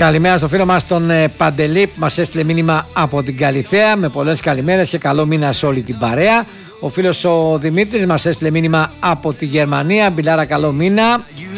Καλημέρα στο φίλο μας τον Παντελή που μας έστειλε μήνυμα από την Καλιθέα με πολλές καλημέρες και καλό μήνα σε όλη την παρέα. Ο φίλος ο Δημήτρης μας έστειλε μήνυμα από τη Γερμανία. Μπιλάρα, καλό μήνα.